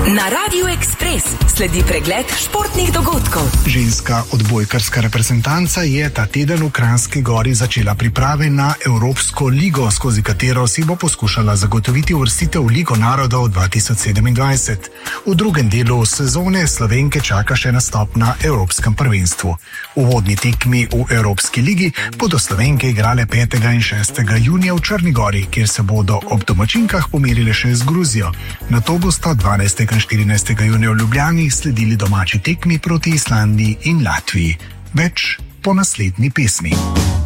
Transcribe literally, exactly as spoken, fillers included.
Na Radiu Ekspres sledi pregled športnih dogodkov. Ženska odbojkarska reprezentanca je ta teden v Kranjski Gori začela priprave na Evropsko ligo, skozi katero si bo poskušala zagotoviti uvrstitev v Ligo narodov dva tisoč sedemindvajset. V drugem delu sezone Slovenke čaka še nastop na Evropskem prvenstvu. V uvodni tekmi v Evropski ligi bodo Slovenke igrale petega in šestega junija v Črni Gori, kjer se bodo ob domačinkah pomerile še z Gruzijo. Nato bosta dvanajstega in štirinajstega junija v Ljubljani sledili domači tekmi proti Islandiji in Latviji. Več po naslednji pesmi.